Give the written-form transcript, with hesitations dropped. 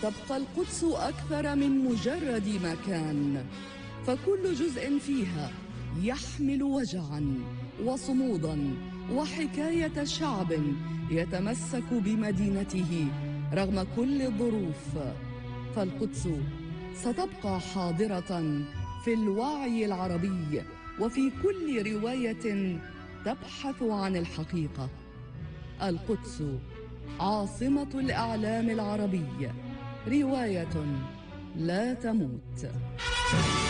تبقى القدس أكثر من مجرد مكان، فكل جزء فيها يحمل وجعاً وصموداً وحكاية شعب يتمسك بمدينته رغم كل الظروف. فالقدس ستبقى حاضرة في الوعي العربي وفي كل رواية تبحث عن الحقيقة. القدس عاصمة الإعلام العربي، رواية لا تموت.